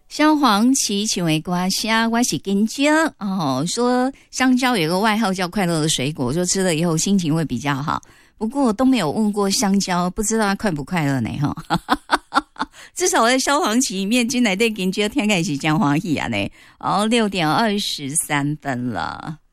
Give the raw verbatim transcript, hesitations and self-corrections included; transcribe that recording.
萧煌奇请为瓜虾，我是金蕉哦。说香蕉有个外号叫快乐的水果，说吃了以后心情会比较好。不过我都没有问过香蕉，不知道它快不快乐呢？哈，至少在萧煌奇里面，今来对金蕉天开始讲欢喜啊呢。哦，六点二十三分了。